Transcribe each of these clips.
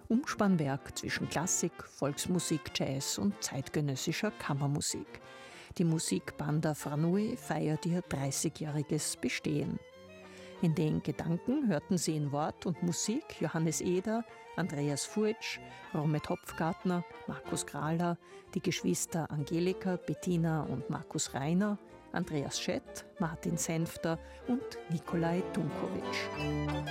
Umspannwerk zwischen Klassik, Volksmusik, Jazz und zeitgenössischer Kammermusik. Die Musikbanda Franui feiert ihr 30-jähriges Bestehen. In den Gedanken hörten Sie in Wort und Musik Johannes Eder, Andreas Furtsch, Romet Hopfgartner, Markus Krahler, die Geschwister Angelika, Bettina und Markus Reiner, Andreas Schett, Martin Senfter und Nikolai Dunkovic.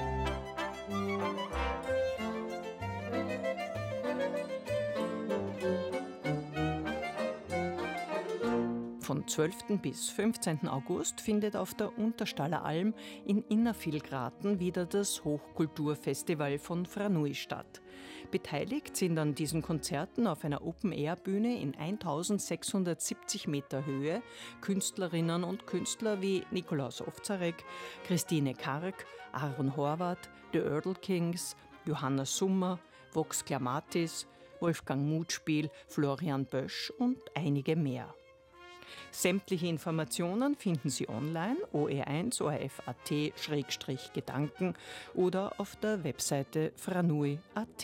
Von 12. bis 15. August findet auf der Unterstaller Alm in Innervillgraten wieder das Hochkulturfestival von Franui statt. Beteiligt sind an diesen Konzerten auf einer Open-Air-Bühne in 1670 Meter Höhe Künstlerinnen und Künstler wie Nikolaus Ovzarek, Christine Karg, Aaron Horvath, The Erdl Kings, Johanna Summer, Vox Klamatis, Wolfgang Mutspiel, Florian Bösch und einige mehr. Sämtliche Informationen finden Sie online OE1 ORF.at/Gedanken oder auf der Webseite franui.at.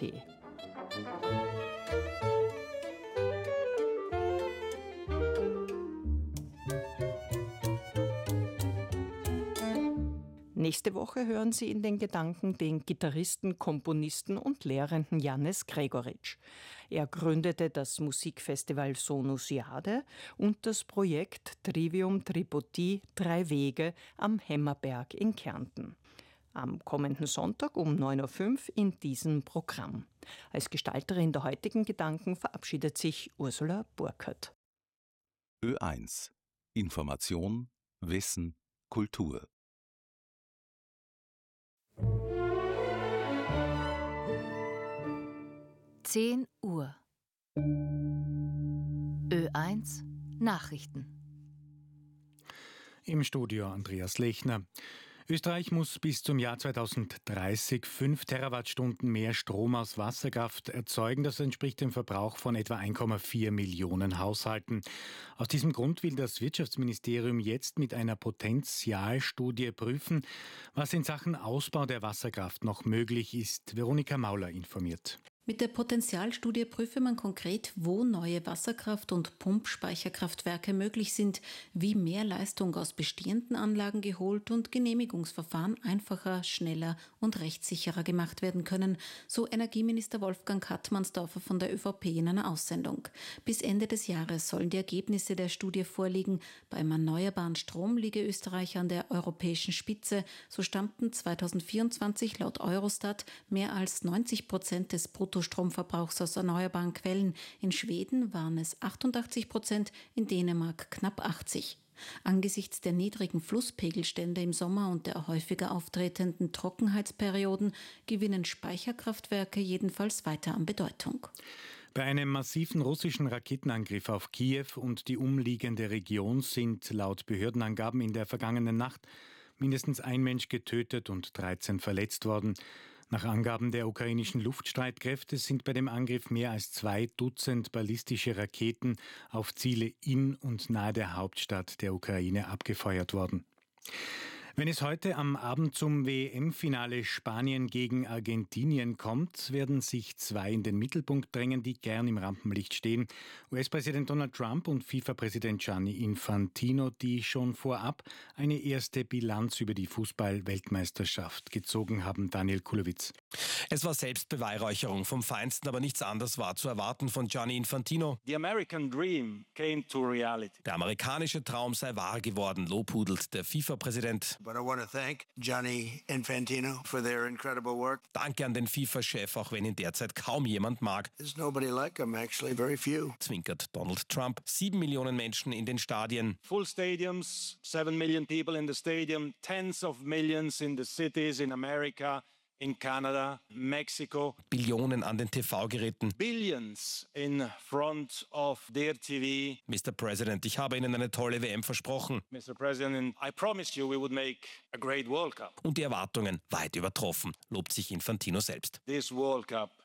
Nächste Woche hören Sie in den Gedanken den Gitarristen, Komponisten und Lehrenden Janez Gregoritsch. Er gründete das Musikfestival Sonusiade und das Projekt Trivium Tripodi 3 Wege am Hemmerberg in Kärnten. Am kommenden Sonntag um 9.05 Uhr in diesem Programm. Als Gestalterin der heutigen Gedanken verabschiedet sich Ursula Burkhardt. Ö1 Information, Wissen, Kultur. Uhr. Ö1 Nachrichten. Im Studio Andreas Lechner. Österreich muss bis zum Jahr 2030 5 Terawattstunden mehr Strom aus Wasserkraft erzeugen. Das entspricht dem Verbrauch von etwa 1,4 Millionen Haushalten. Aus diesem Grund will das Wirtschaftsministerium jetzt mit einer Potentialstudie prüfen, was in Sachen Ausbau der Wasserkraft noch möglich ist. Veronika Mauler informiert. Mit der Potentialstudie prüfe man konkret, wo neue Wasserkraft- und Pumpspeicherkraftwerke möglich sind, wie mehr Leistung aus bestehenden Anlagen geholt und Genehmigungsverfahren einfacher, schneller und rechtssicherer gemacht werden können, so Energieminister Wolfgang Hartmannsdorfer von der ÖVP in einer Aussendung. Bis Ende des Jahres sollen die Ergebnisse der Studie vorliegen. Beim erneuerbaren Strom liege Österreich an der europäischen Spitze. So stammten 2024 laut Eurostat mehr als 90% des Bruttostromverbrauchs aus erneuerbaren Quellen. In Schweden waren es 88%, in Dänemark knapp 80%. Angesichts der niedrigen Flusspegelstände im Sommer und der häufiger auftretenden Trockenheitsperioden gewinnen Speicherkraftwerke jedenfalls weiter an Bedeutung. Bei einem massiven russischen Raketenangriff auf Kiew und die umliegende Region sind laut Behördenangaben in der vergangenen Nacht mindestens ein Mensch getötet und 13 verletzt worden. Nach Angaben der ukrainischen Luftstreitkräfte sind bei dem Angriff mehr als 2 Dutzend ballistische Raketen auf Ziele in und nahe der Hauptstadt der Ukraine abgefeuert worden. Wenn es heute am Abend zum WM-Finale Spanien gegen Argentinien kommt, werden sich 2 in den Mittelpunkt drängen, die gern im Rampenlicht stehen. US-Präsident Donald Trump und FIFA-Präsident Gianni Infantino, die schon vorab eine erste Bilanz über die Fußball-Weltmeisterschaft gezogen haben. Daniel Kulowitz. Es war Selbstbeweihräucherung vom Feinsten, aber nichts anderes war zu erwarten von Gianni Infantino. The American dream came to reality. Der amerikanische Traum sei wahr geworden, lobhudelt der FIFA-Präsident. But I want to thank Gianni Infantino for their incredible work. Danke an den FIFA-Chef, auch wenn ihn derzeit kaum jemand mag. There's nobody like him, actually, very few. Zwinkert Donald Trump. 7 Millionen Menschen in den Stadien. Full stadiums, 7 million people in the stadium, tens of millions in the cities in America. In Canada, Mexico. Billionen an den TV-Geräten. Billions in front of their TV. Mr. President, ich habe Ihnen eine tolle WM versprochen. Mr. President, I promised you we would make a great World Cup. Und die Erwartungen weit übertroffen, lobt sich Infantino selbst. This World Cup